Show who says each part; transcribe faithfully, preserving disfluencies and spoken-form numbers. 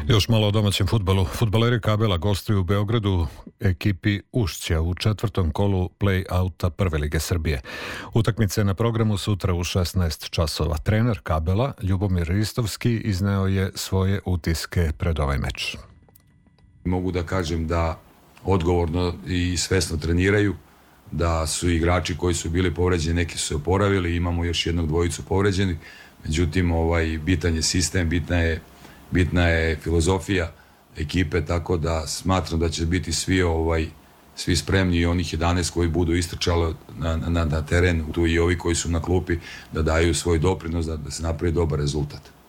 Speaker 1: Još malo o domaćem fudbalu. Fudbaleri Kabela gostuju u Beogradu ekipi Ušća u četvrtom kolu play-outa Prve lige Srbije. Utakmice na programu sutra u šesnaest časova. Trener Kabela, Ljubomir Ristovski, izneo je svoje utiske pred ovaj meč.
Speaker 2: Mogu da kažem da odgovorno i svesno treniraju, da su igrači koji su bili povređeni, neki su se oporavili, imamo još jednog dvojicu povređenih, međutim ovaj, bitan je sistem, bitna je bitna je filozofija ekipe, tako da smatram da će biti svi ovaj svi spremni i onih jedanaest koji budu istrčali na, na, na teren, tu i ovi koji su na klupi, da daju svoj doprinos da, da se napravi dobar rezultat.